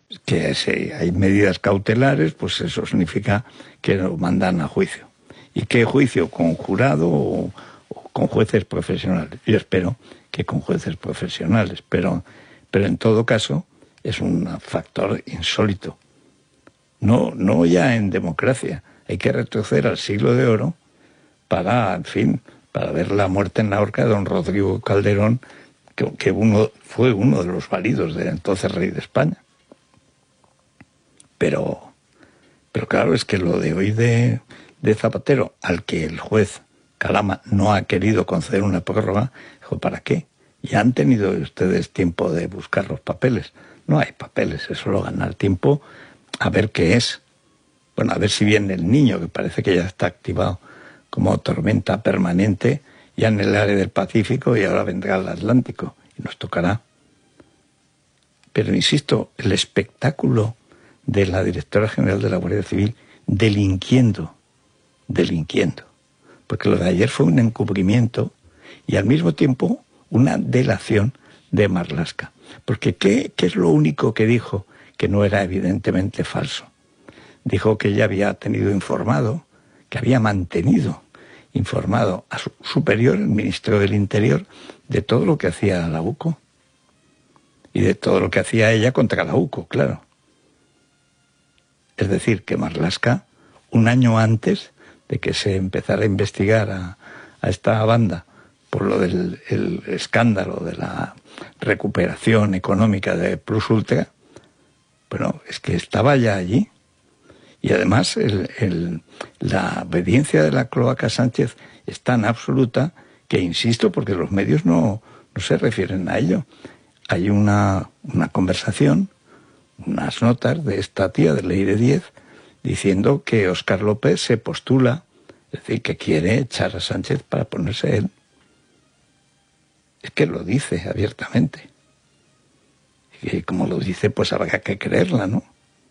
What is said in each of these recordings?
que hay medidas cautelares, pues eso significa que lo mandan a juicio. ¿Y qué juicio? ¿Con jurado o con jueces profesionales? Yo espero que con jueces profesionales, pero en todo caso es un factor insólito. No ya en democracia. Hay que retroceder al siglo de oro para, en fin, para ver la muerte en la horca de don Rodrigo Calderón, que fue uno de los válidos del entonces rey de España. Pero claro, es que lo de hoy de Zapatero, al que el juez Calama no ha querido conceder una prórroga, dijo, ¿para qué? Ya han tenido ustedes tiempo de buscar los papeles. No hay papeles, es solo ganar tiempo a ver qué es. Bueno, a ver si viene el niño, que parece que ya está activado como tormenta permanente, ya en el área del Pacífico, y ahora vendrá el Atlántico, y nos tocará. Pero insisto, el espectáculo de la directora general de la Guardia Civil delinquiendo, porque lo de ayer fue un encubrimiento y al mismo tiempo una delación de Marlaska. Porque ¿qué es lo único que dijo que no era evidentemente falso? Dijo que ella había que había mantenido informado a su superior, el Ministerio del Interior, de todo lo que hacía la UCO y de todo lo que hacía ella contra la UCO, claro. Es decir, que Marlaska, un año antes de que se empezara a investigar a esta banda por lo del el escándalo de la recuperación económica de Plus Ultra, bueno, es que estaba ya allí. Y además la obediencia de la cloaca Sánchez es tan absoluta que, insisto, porque los medios no se refieren a ello. Hay una conversación, unas notas de esta tía de Ley de 10 diciendo que Óscar López se postula, es decir, que quiere echar a Sánchez para ponerse él. Es que lo dice abiertamente. Y como lo dice, pues habrá que creerla, ¿no?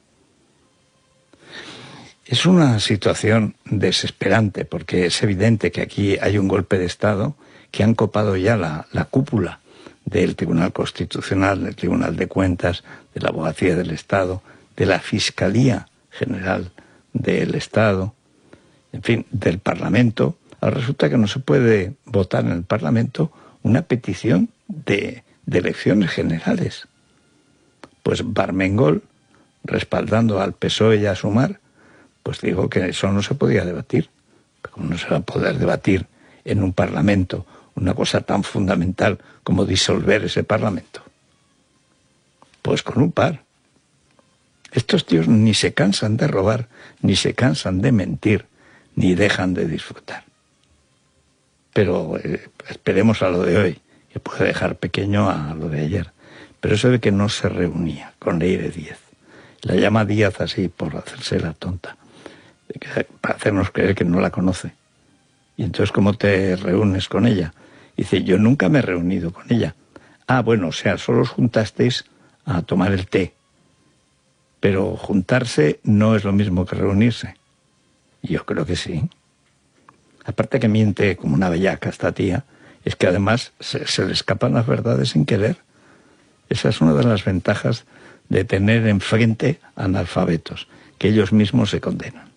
Es una situación desesperante, porque es evidente que aquí hay un golpe de Estado, que han copado ya la cúpula del Tribunal Constitucional, del Tribunal de Cuentas, de la Abogacía del Estado, de la Fiscalía General del Estado, en fin, del Parlamento. Ahora resulta que no se puede votar en el Parlamento una petición de elecciones generales. Pues Barmengol, respaldando al PSOE y a Sumar, pues digo que eso no se podía debatir. ¿Cómo no se va a poder debatir en un Parlamento una cosa tan fundamental como disolver ese Parlamento? Pues con un par. Estos tíos ni se cansan de robar, ni se cansan de mentir, ni dejan de disfrutar. Pero esperemos a lo de hoy, que puede dejar pequeño a lo de ayer. Pero eso de que no se reunía con Ley de 10. La llama Díaz así por hacerse la tonta, para hacernos creer que no la conoce. Y entonces, ¿cómo te reúnes con ella? Dice, yo nunca me he reunido con ella. Ah, bueno, o sea, solo os juntasteis a tomar el té. Pero juntarse no es lo mismo que reunirse. Yo creo que sí. Aparte que miente como una bellaca esta tía, es que además se le escapan las verdades sin querer. Esa es una de las ventajas de tener enfrente analfabetos, que ellos mismos se condenan.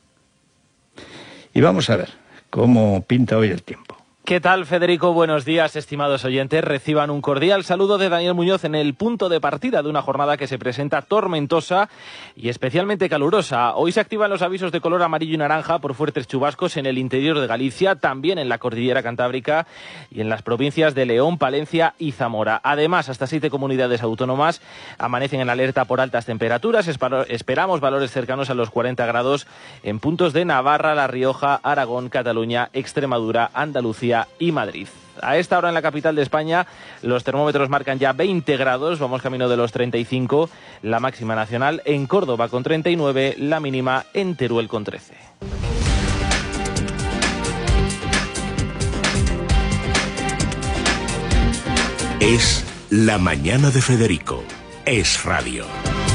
Y vamos a ver cómo pinta hoy el tiempo. ¿Qué tal, Federico? Buenos días, estimados oyentes. Reciban un cordial saludo de Daniel Muñoz en el punto de partida de una jornada que se presenta tormentosa y especialmente calurosa. Hoy se activan los avisos de color amarillo y naranja por fuertes chubascos en el interior de Galicia, también en la cordillera cantábrica y en las provincias de León, Palencia y Zamora. Además, hasta 7 comunidades autónomas amanecen en alerta por altas temperaturas. Esperamos valores cercanos a los 40 grados en puntos de Navarra, La Rioja, Aragón, Cataluña, Extremadura, Andalucía y Madrid. A esta hora en la capital de España los termómetros marcan ya 20 grados, vamos camino de los 35, la máxima nacional en Córdoba con 39, la mínima en Teruel con 13. Es La Mañana de Federico, Es Radio.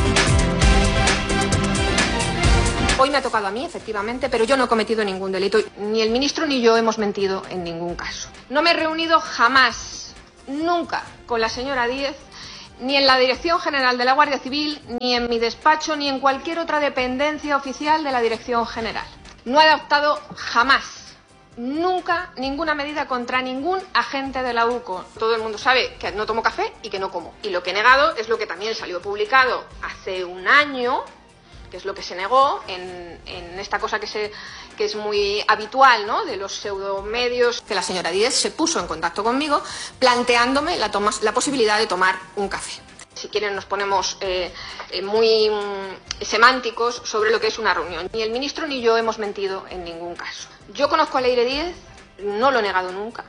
Hoy me ha tocado a mí, efectivamente, pero yo no he cometido ningún delito. Ni el ministro ni yo hemos mentido en ningún caso. No me he reunido jamás, nunca, con la señora Díez, ni en la Dirección General de la Guardia Civil, ni en mi despacho, ni en cualquier otra dependencia oficial de la Dirección General. No he adoptado jamás, nunca, ninguna medida contra ningún agente de la UCO. Todo el mundo sabe que no tomo café y que no como. Y lo que he negado es lo que también salió publicado hace un año, que es lo que se negó en esta cosa que es muy habitual, ¿no?, de los pseudomedios, que la señora Díez se puso en contacto conmigo planteándome la posibilidad de tomar un café. Si quieren nos ponemos muy semánticos sobre lo que es una reunión. Ni el ministro ni yo hemos mentido en ningún caso. Yo conozco a Leire Díez, no lo he negado nunca.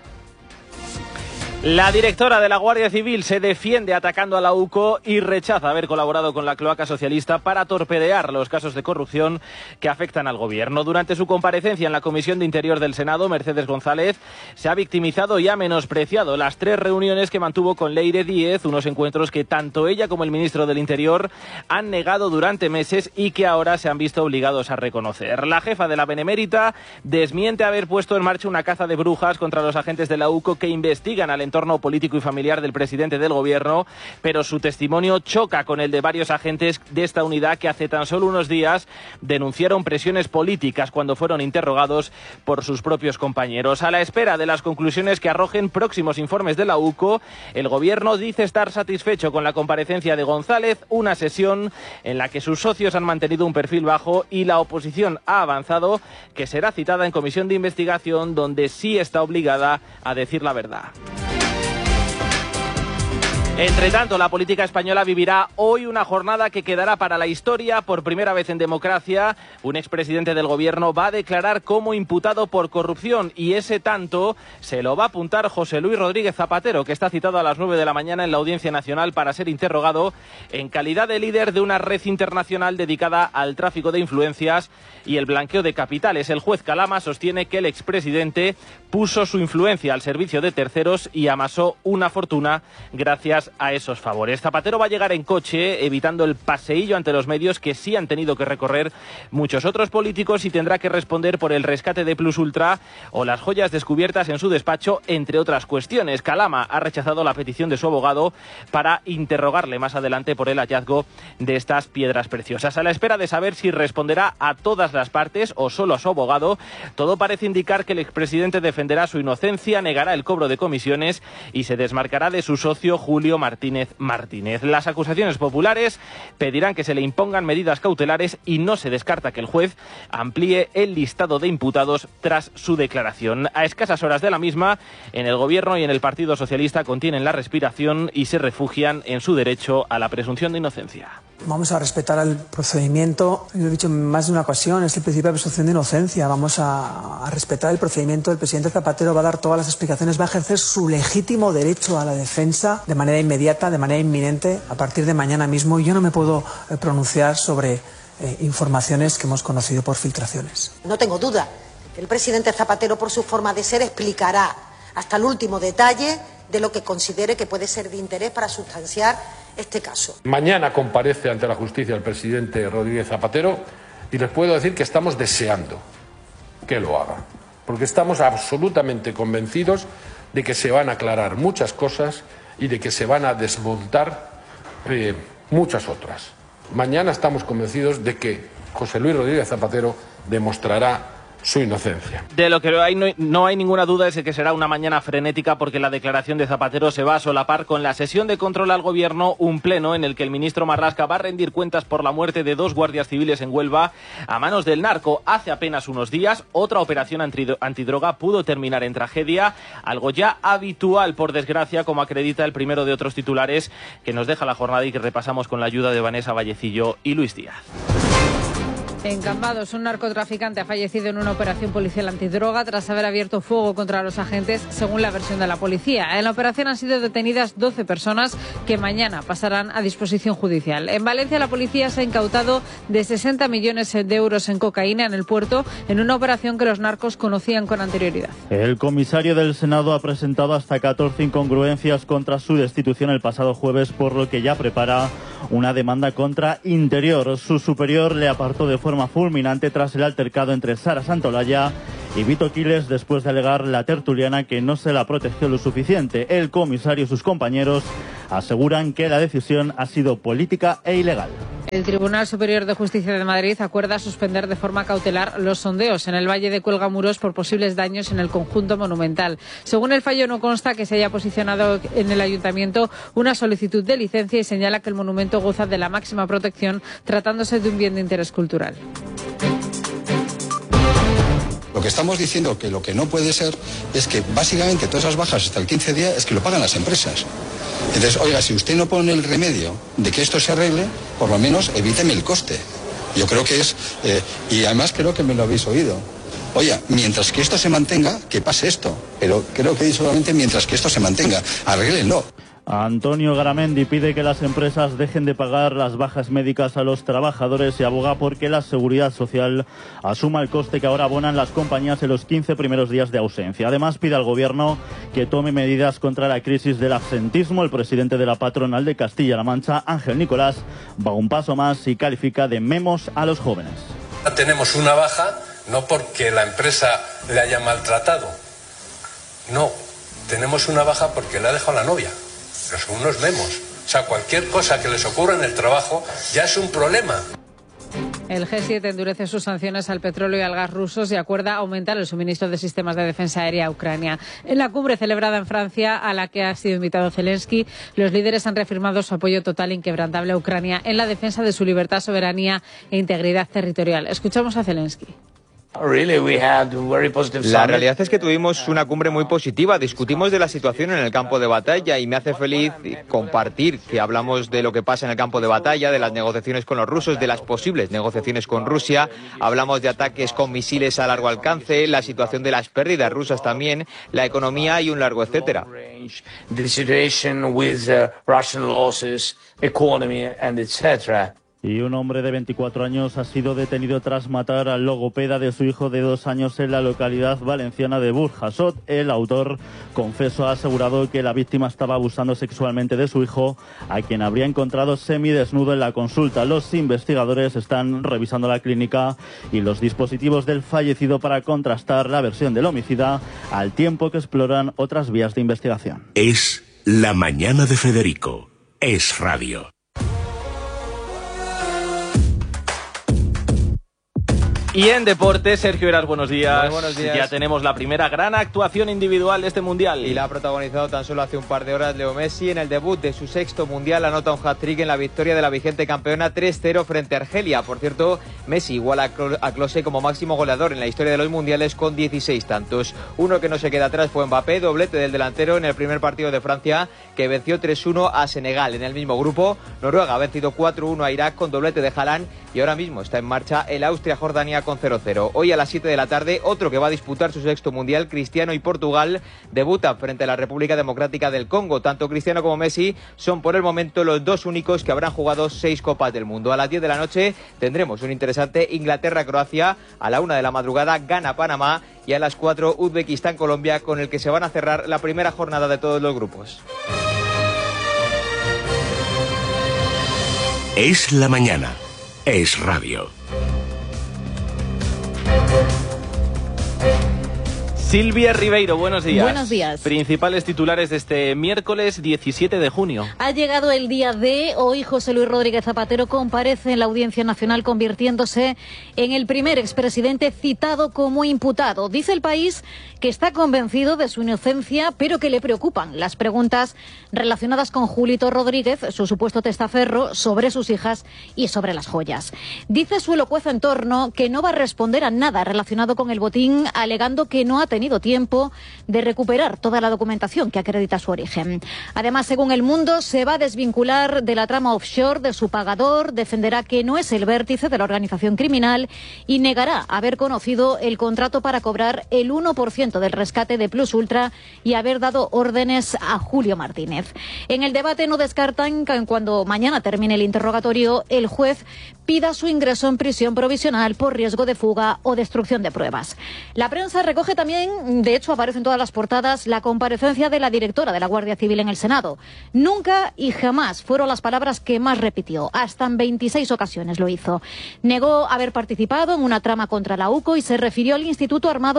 La directora de la Guardia Civil se defiende atacando a la UCO y rechaza haber colaborado con la cloaca socialista para torpedear los casos de corrupción que afectan al gobierno. Durante su comparecencia en la Comisión de Interior del Senado, Mercedes González se ha victimizado y ha menospreciado las 3 reuniones que mantuvo con Leire Díez, unos encuentros que tanto ella como el ministro del Interior han negado durante meses y que ahora se han visto obligados a reconocer. La jefa de la Benemérita desmiente haber puesto en marcha una caza de brujas contra los agentes de la UCO que investigan al entorno político y familiar del presidente del gobierno, pero su testimonio choca con el de varios agentes de esta unidad que hace tan solo unos días denunciaron presiones políticas cuando fueron interrogados por sus propios compañeros. A la espera de las conclusiones que arrojen próximos informes de la UCO, el gobierno dice estar satisfecho con la comparecencia de González, una sesión en la que sus socios han mantenido un perfil bajo y la oposición ha avanzado que será citada en comisión de investigación donde sí está obligada a decir la verdad. Entre tanto, la política española vivirá hoy una jornada que quedará para la historia. Por primera vez en democracia, un expresidente del gobierno va a declarar como imputado por corrupción y ese tanto se lo va a apuntar José Luis Rodríguez Zapatero, que está citado a las 9 de la mañana en la Audiencia Nacional para ser interrogado en calidad de líder de una red internacional dedicada al tráfico de influencias y el blanqueo de capitales. El juez Calama sostiene que el expresidente puso su influencia al servicio de terceros y amasó una fortuna gracias a esos favores. Zapatero va a llegar en coche, evitando el paseillo ante los medios que sí han tenido que recorrer muchos otros políticos, y tendrá que responder por el rescate de Plus Ultra o las joyas descubiertas en su despacho, entre otras cuestiones. Calama ha rechazado la petición de su abogado para interrogarle más adelante por el hallazgo de estas piedras preciosas. A la espera de saber si responderá a todas las partes o solo a su abogado, todo parece indicar que el expresidente defenderá su inocencia, negará el cobro de comisiones y se desmarcará de su socio Julio Martínez. Las acusaciones populares pedirán que se le impongan medidas cautelares y no se descarta que el juez amplíe el listado de imputados tras su declaración. A escasas horas de la misma, en el gobierno y en el Partido Socialista contienen la respiración y se refugian en su derecho a la presunción de inocencia. Vamos a respetar el procedimiento, lo he dicho en más de una ocasión, es el principio de presunción de inocencia. Vamos a respetar el procedimiento. El presidente Zapatero va a dar todas las explicaciones, va a ejercer su legítimo derecho a la defensa de manera inmediata, de manera inminente, a partir de mañana mismo. Yo no me puedo pronunciar sobre informaciones que hemos conocido por filtraciones. No tengo duda que el presidente Zapatero, por su forma de ser, explicará hasta el último detalle de lo que considere que puede ser de interés para sustanciar este caso. Mañana comparece ante la justicia el presidente Rodríguez Zapatero y les puedo decir que estamos deseando que lo haga, porque estamos absolutamente convencidos de que se van a aclarar muchas cosas y de que se van a desmontar muchas otras. Mañana estamos convencidos de que José Luis Rodríguez Zapatero demostrará su inocencia. De lo que no hay ninguna duda es de que será una mañana frenética, porque la declaración de Zapatero se va a solapar con la sesión de control al gobierno, un pleno en el que el ministro Marlaska va a rendir cuentas por la muerte de 2 guardias civiles en Huelva a manos del narco. Hace apenas unos días, otra operación antidroga pudo terminar en tragedia, algo ya habitual, por desgracia, como acredita el primero de otros titulares que nos deja la jornada y que repasamos con la ayuda de Vanessa Vallecillo y Luis Díaz. En Cambados, un narcotraficante ha fallecido en una operación policial antidroga tras haber abierto fuego contra los agentes, según la versión de la policía. En la operación han sido detenidas 12 personas que mañana pasarán a disposición judicial. En Valencia, la policía se ha incautado de 60 millones de euros en cocaína en el puerto, en una operación que los narcos conocían con anterioridad. El comisario del Senado ha presentado hasta 14 incongruencias contra su destitución el pasado jueves, por lo que ya prepara una demanda contra Interior. Su superior le apartó de forma fulminante tras el altercado entre Sara Santolaya y Vito Quiles, después de alegar la tertuliana que no se la protegió lo suficiente. El comisario y sus compañeros aseguran que la decisión ha sido política e ilegal. El Tribunal Superior de Justicia de Madrid acuerda suspender de forma cautelar los sondeos en el Valle de Cuelgamuros por posibles daños en el conjunto monumental. Según el fallo, no consta que se haya posicionado en el Ayuntamiento una solicitud de licencia y señala que el monumento goza de la máxima protección tratándose de un bien de interés cultural. Lo que estamos diciendo que lo que no puede ser es que básicamente todas esas bajas hasta el 15 días es que lo pagan las empresas. Entonces, oiga, si usted no pone el remedio de que esto se arregle, por lo menos evíteme el coste. Yo creo que es, y además creo que me lo habéis oído. Oye, mientras que esto se mantenga, que pase esto. Pero creo que solamente mientras que esto se mantenga, arréglenlo. Antonio Garamendi pide que las empresas dejen de pagar las bajas médicas a los trabajadores y aboga porque la Seguridad Social asuma el coste que ahora abonan las compañías en los 15 primeros días de ausencia. Además, pide al Gobierno que tome medidas contra la crisis del absentismo. El presidente de la patronal de Castilla-La Mancha, Ángel Nicolás, va un paso más y califica de memos a los jóvenes. Tenemos una baja no porque la empresa le haya maltratado, no, tenemos una baja porque le ha dejado la novia. Pero son unos memos. O sea, cualquier cosa que les ocurra en el trabajo ya es un problema. El G7 endurece sus sanciones al petróleo y al gas rusos y acuerda aumentar el suministro de sistemas de defensa aérea a Ucrania. En la cumbre celebrada en Francia, a la que ha sido invitado Zelensky, los líderes han reafirmado su apoyo total e inquebrantable a Ucrania en la defensa de su libertad, soberanía e integridad territorial. Escuchamos a Zelensky. La realidad es que tuvimos una cumbre muy positiva, discutimos de la situación en el campo de batalla y me hace feliz compartir que hablamos de lo que pasa en el campo de batalla, de las negociaciones con los rusos, de las posibles negociaciones con Rusia, hablamos de ataques con misiles a largo alcance, la situación de las pérdidas rusas también, la economía y un largo etcétera. Y un hombre de 24 años ha sido detenido tras matar al logopeda de su hijo de 2 años en la localidad valenciana de Burjasot. El autor, confeso, ha asegurado que la víctima estaba abusando sexualmente de su hijo, a quien habría encontrado semidesnudo en la consulta. Los investigadores están revisando la clínica y los dispositivos del fallecido para contrastar la versión del homicida, al tiempo que exploran otras vías de investigación. Es La Mañana de Federico. Es Radio. Y en deporte, Sergio Heras, buenos días. Muy buenos días. Ya tenemos la primera gran actuación individual de este Mundial. Y la ha protagonizado tan solo hace un par de horas Leo Messi. En el debut de su 6º Mundial anota un hat-trick en la victoria de la vigente campeona 3-0 frente a Argelia. Por cierto, Messi iguala a Klose como máximo goleador en la historia de los Mundiales con 16 tantos. Uno que no se queda atrás fue Mbappé, doblete del delantero en el primer partido de Francia, que venció 3-1 a Senegal. En el mismo grupo, Noruega ha vencido 4-1 a Irak con doblete de Haaland y ahora mismo está en marcha el Austria-Jordania con 0-0. Hoy a las 7 de la tarde, otro que va a disputar su 6º Mundial, Cristiano y Portugal, debuta frente a la República Democrática del Congo. Tanto Cristiano como Messi son por el momento los dos únicos que habrán jugado 6 Copas del Mundo. A las 10 de la noche tendremos un interesante Inglaterra-Croacia, a la 1 de la madrugada Ghana-Panamá y a las 4 Uzbekistán-Colombia, con el que se van a cerrar la primera jornada de todos los grupos. Es la mañana. Es Radio. Silvia Ribeiro, buenos días. Buenos días. Principales titulares de este miércoles 17 de junio. Ha llegado el día D. Hoy José Luis Rodríguez Zapatero comparece en la Audiencia Nacional, convirtiéndose en el primer expresidente citado como imputado. Dice El País que está convencido de su inocencia, pero que le preocupan las preguntas relacionadas con Julito Rodríguez, su supuesto testaferro, sobre sus hijas y sobre las joyas. Dice su elocuaz entorno que no va a responder a nada relacionado con el botín, alegando que no ha tenido tiempo de recuperar toda la documentación que acredita su origen. Además, según El Mundo, se va a desvincular de la trama offshore de su pagador, defenderá que no es el vértice de la organización criminal y negará haber conocido el contrato para cobrar el 1% del rescate de Plus Ultra y haber dado órdenes a Julio Martínez. En el debate no descartan que cuando mañana termine el interrogatorio, el juez pida su ingreso en prisión provisional por riesgo de fuga o destrucción de pruebas. La prensa recoge también, de hecho aparece en todas las portadas, la comparecencia de la directora de la Guardia Civil en el Senado. Nunca y jamás fueron las palabras que más repitió. Hasta en 26 ocasiones lo hizo. Negó haber participado en una trama contra la UCO y se refirió al Instituto Armado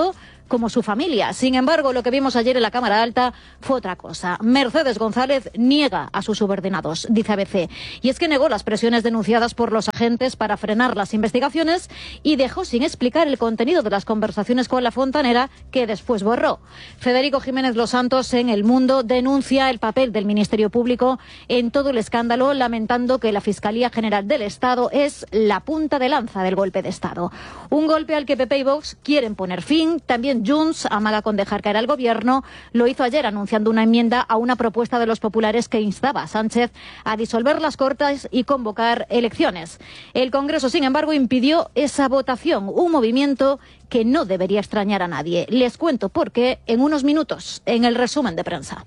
como su familia. Sin embargo, lo que vimos ayer en la Cámara Alta fue otra cosa. Mercedes González niega a sus subordinados, dice ABC. Y es que negó las presiones denunciadas por los agentes para frenar las investigaciones y dejó sin explicar el contenido de las conversaciones con la fontanera, que después borró. Federico Jiménez Los Santos, en El Mundo, denuncia el papel del Ministerio Público en todo el escándalo, lamentando que la Fiscalía General del Estado es la punta de lanza del golpe de Estado. Un golpe al que PP y Vox quieren poner fin. También Junts amaga con dejar caer al Gobierno. Lo hizo ayer anunciando una enmienda a una propuesta de los populares que instaba a Sánchez a disolver las Cortes y convocar elecciones. El Congreso, sin embargo, impidió esa votación, un movimiento que no debería extrañar a nadie. Les cuento por qué en unos minutos, en el resumen de prensa.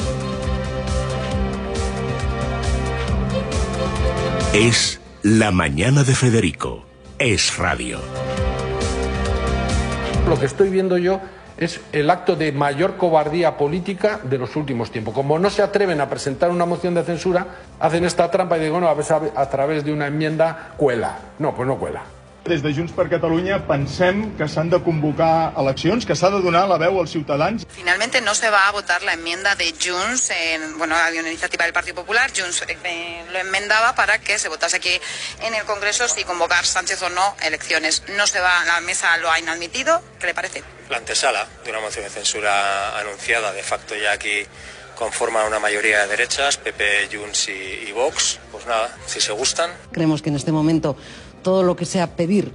Es La Mañana de Federico. Es radio. Lo que estoy viendo yo es el acto de mayor cobardía política de los últimos tiempos. Como no se atreven a presentar una moción de censura, hacen esta trampa y digo, bueno, a ver, a través de una enmienda cuela. No, pues no cuela. Des de Junts per Catalunya pensem que s'han de convocar eleccions, que s'ha de donar la veu als ciutadans. Finalmente no se va a votar la enmienda de Junts, había una iniciativa del Partido Popular, Junts lo enmendaba para que se votase aquí en el Congreso si convocar Sánchez o no elecciones. No se va, la mesa lo ha inadmitido. ¿Qué le parece? La antesala de una moción de censura anunciada, de facto ya aquí conforman una mayoría de derechas, PP, Junts y Vox. Pues nada, si se gustan. Creemos que en este momento todo lo que sea pedir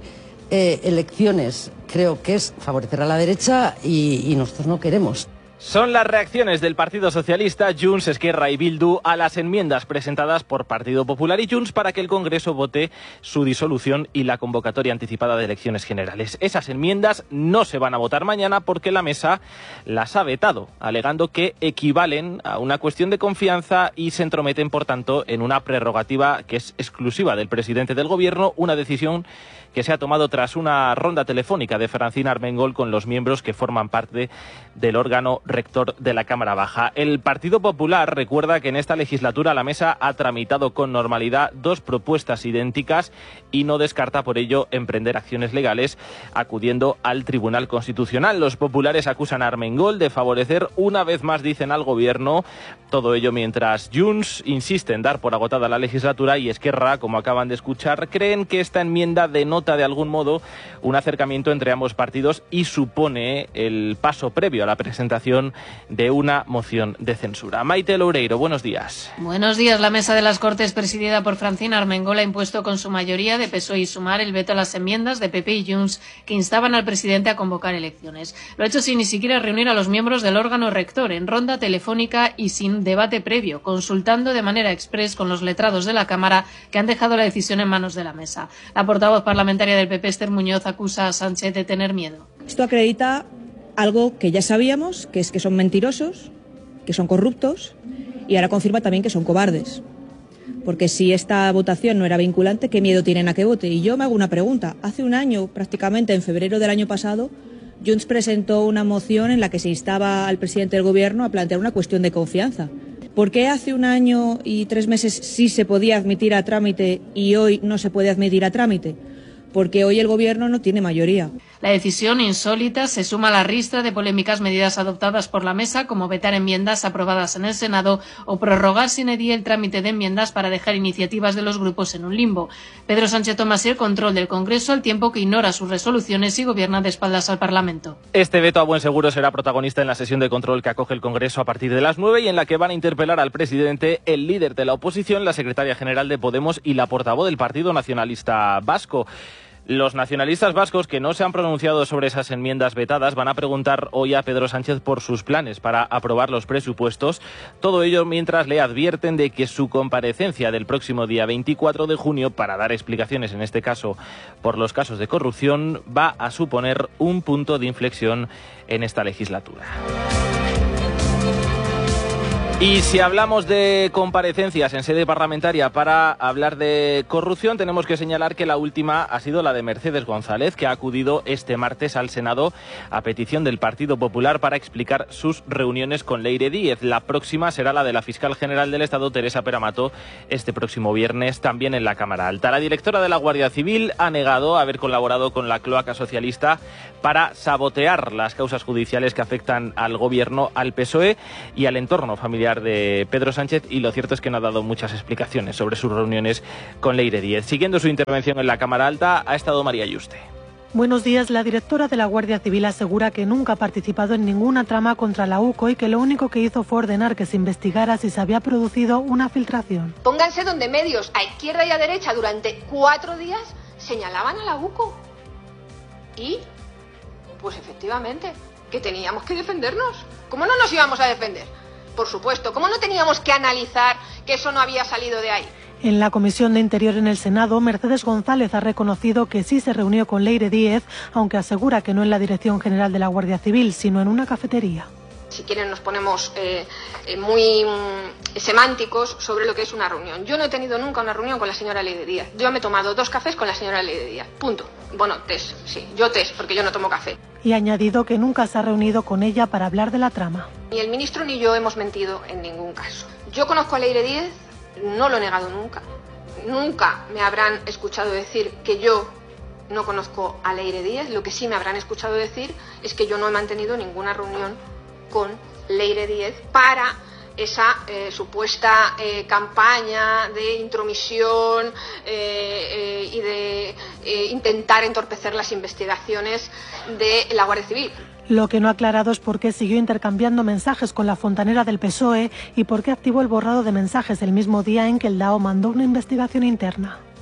elecciones creo que es favorecer a la derecha y nosotros no queremos. Son las reacciones del Partido Socialista, Junts, Esquerra y Bildu a las enmiendas presentadas por Partido Popular y Junts para que el Congreso vote su disolución y la convocatoria anticipada de elecciones generales. Esas enmiendas no se van a votar mañana porque la mesa las ha vetado, alegando que equivalen a una cuestión de confianza y se entrometen, por tanto, en una prerrogativa que es exclusiva del presidente del Gobierno, una decisión que se ha tomado tras una ronda telefónica de Francina Armengol con los miembros que forman parte del órgano rector de la Cámara Baja. El Partido Popular recuerda que en esta legislatura la mesa ha tramitado con normalidad 2 propuestas idénticas y no descarta por ello emprender acciones legales acudiendo al Tribunal Constitucional. Los populares acusan a Armengol de favorecer una vez más, dicen, al Gobierno. Todo ello mientras Junts insiste en dar por agotada la legislatura y Esquerra, como acaban de escuchar, creen que esta enmienda denota de algún modo un acercamiento entre ambos partidos y supone el paso previo a la presentación de una moción de censura. Maite Loureiro, buenos días. Buenos días. La mesa de las Cortes, presidida por Francina Armengol, ha impuesto con su mayoría de PSOE y Sumar el veto a las enmiendas de PP y Junts que instaban al presidente a convocar elecciones. Lo ha hecho sin ni siquiera reunir a los miembros del órgano rector, en ronda telefónica y sin debate previo, consultando de manera exprés con los letrados de la Cámara, que han dejado la decisión en manos de la mesa. La portavoz parlamentaria del PP, Esther Muñoz, acusa a Sánchez de tener miedo. Esto acredita algo que ya sabíamos, que es que son mentirosos, que son corruptos, y ahora confirma también que son cobardes. Porque si esta votación no era vinculante, ¿qué miedo tienen a que vote? Y yo me hago una pregunta. Hace un año, prácticamente en febrero del año pasado, Junts presentó una moción en la que se instaba al presidente del Gobierno a plantear una cuestión de confianza. ¿Por qué hace un año y 3 meses sí se podía admitir a trámite y hoy no se puede admitir a trámite? Porque hoy el Gobierno no tiene mayoría. La decisión insólita se suma a la ristra de polémicas medidas adoptadas por la mesa, como vetar enmiendas aprobadas en el Senado o prorrogar sin edie el trámite de enmiendas para dejar iniciativas de los grupos en un limbo. Pedro Sánchez toma así el control del Congreso al tiempo que ignora sus resoluciones y gobierna de espaldas al Parlamento. Este veto a buen seguro será protagonista en la sesión de control que acoge el Congreso a partir de las 9 y en la que van a interpelar al presidente, el líder de la oposición, la secretaria general de Podemos y la portavoz del Partido Nacionalista Vasco. Los nacionalistas vascos, que no se han pronunciado sobre esas enmiendas vetadas, van a preguntar hoy a Pedro Sánchez por sus planes para aprobar los presupuestos. Todo ello mientras le advierten de que su comparecencia del próximo día 24 de junio para dar explicaciones, en este caso por los casos de corrupción, va a suponer un punto de inflexión en esta legislatura. Y si hablamos de comparecencias en sede parlamentaria para hablar de corrupción, tenemos que señalar que la última ha sido la de Mercedes González, que ha acudido este martes al Senado a petición del Partido Popular para explicar sus reuniones con Leire Díez. La próxima será la de la fiscal general del Estado, Teresa Peramato, este próximo viernes, también en la Cámara Alta. La directora de la Guardia Civil ha negado haber colaborado con la cloaca socialista para sabotear las causas judiciales que afectan al Gobierno, al PSOE y al entorno familiar de Pedro Sánchez, y lo cierto es que no ha dado muchas explicaciones sobre sus reuniones con Leire Díez. Siguiendo su intervención en la Cámara Alta ha estado María Yuste. Buenos días. La directora de la Guardia Civil asegura que nunca ha participado en ninguna trama contra la UCO y que lo único que hizo fue ordenar que se investigara si se había producido una filtración. Pónganse donde medios a izquierda y a derecha durante 4 días señalaban a la UCO. Y, pues efectivamente, que teníamos que defendernos. ¿Cómo no nos íbamos a defender? Por supuesto, ¿cómo no teníamos que analizar que eso no había salido de ahí? En la Comisión de Interior en el Senado, Mercedes González ha reconocido que sí se reunió con Leire Díez, aunque asegura que no en la Dirección General de la Guardia Civil, sino en una cafetería. Si quieren nos ponemos muy semánticos sobre lo que es una reunión. Yo no he tenido nunca una reunión con la señora Leire Díez. Yo me he tomado 2 cafés con la señora Leire Díez. Punto. Bueno, test, sí. Yo test, porque yo no tomo café. Y ha añadido que nunca se ha reunido con ella para hablar de la trama. Ni el ministro ni yo hemos mentido en ningún caso. Yo conozco a Leire Díez, no lo he negado nunca. Nunca me habrán escuchado decir que yo no conozco a Leire Díez. Lo que sí me habrán escuchado decir es que yo no he mantenido ninguna reunión con Leire Díez para esa supuesta campaña de intromisión y de intentar entorpecer las investigaciones de la Guardia Civil. Lo que no ha aclarado es por qué siguió intercambiando mensajes con la fontanera del PSOE y por qué activó el borrado de mensajes el mismo día en que el DAO mandó una investigación interna.